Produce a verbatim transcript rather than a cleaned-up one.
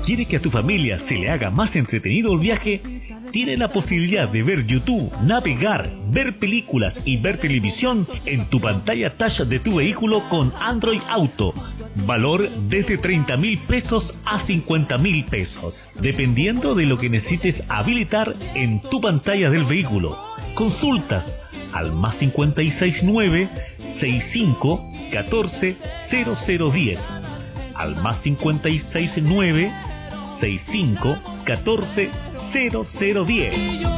¿Quiere que a tu familia se le haga más entretenido el viaje? Tiene la posibilidad de ver YouTube, navegar, ver películas y ver televisión en tu pantalla touch de tu vehículo con Android Auto. Valor desde treinta mil pesos a cincuenta mil pesos, dependiendo de lo que necesites habilitar en tu pantalla del vehículo. Consultas al más cincuenta y seis nueve, sesenta y cinco, catorce, cero cero diez. Al más cincuenta y seis nueve, sesenta y cinco, catorce, cero cero diez.